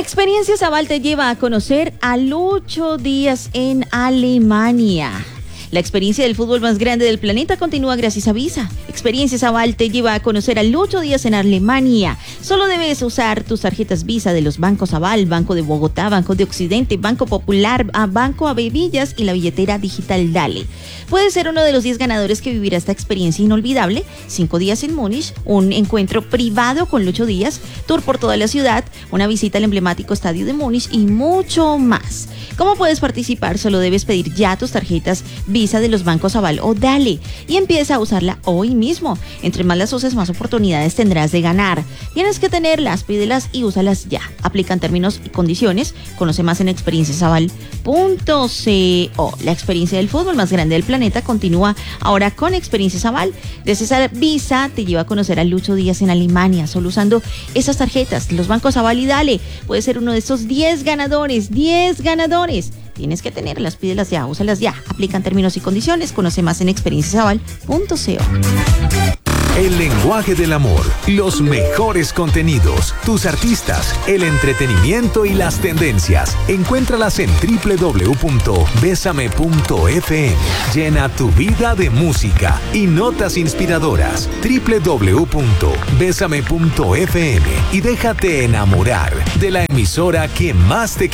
Experiencias Aval te lleva a conocer a Lucho Díaz en Alemania. La experiencia del fútbol más grande del planeta continúa gracias a Visa. Experiencias Aval te lleva a conocer a Lucho Díaz en Alemania. Solo debes usar tus tarjetas Visa de los bancos Aval, Banco de Bogotá, Banco de Occidente, Banco Popular, Banco Avevillas y la billetera digital Dale. Puedes ser uno de los 10 ganadores que vivirá esta experiencia inolvidable. 5 días en Múnich, un encuentro privado con Lucho Díaz, tour por toda la ciudad, una visita al emblemático estadio de Múnich y mucho más. ¿Cómo puedes participar? Solo debes pedir ya tus tarjetas Visa de los bancos Aval o Dale y empieza a usarla hoy mismo. Entre más las uses, más oportunidades tendrás de ganar. Tienes que tenerlas, pídelas y úsalas ya. Aplican términos y condiciones. Conoce más en experienciasaval.co. La experiencia del fútbol más grande del planeta continúa ahora con Experiencias Aval. Gracias a Visa te lleva a conocer a Lucho Díaz en Alemania, solo usando esas tarjetas, los bancos Aval y Dale. Puedes ser uno de esos 10 ganadores, 10 ganadores. Tienes que tenerlas, pídelas ya, úsalas ya. Aplican términos y condiciones. Conoce más en experienciasaval.co. El lenguaje del amor, los mejores contenidos, tus artistas, el entretenimiento y las tendencias. Encuéntralas en www.besame.fm. Llena tu vida de música y notas inspiradoras. www.besame.fm y déjate enamorar de la emisora que más te quiere.